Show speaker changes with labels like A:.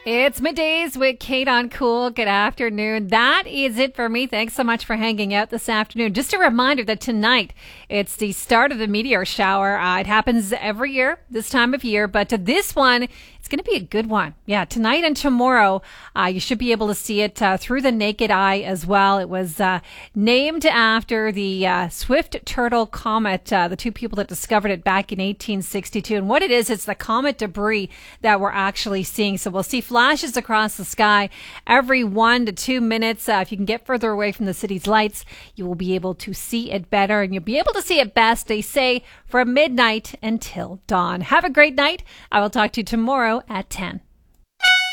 A: It's middays with Kate on Cool. Good afternoon. That is it for me. Thanks so much for hanging out this afternoon. Just a reminder that tonight it's the start of the meteor shower. It happens every year this time of year, but this one, it's going to be a good one. Yeah, tonight and tomorrow, you should be able to see it through the naked eye as well. It was named after the Swift Turtle Comet, the two people that discovered it back in 1862. And what it is, it's the comet debris that we're actually seeing. So we'll see flashes across the sky every 1 to 2 minutes. If you can get further away from the city's lights, you will be able to see it better, and you'll be able to see it best, they say, from midnight until dawn. Have a great night. I will talk to you tomorrow at 10.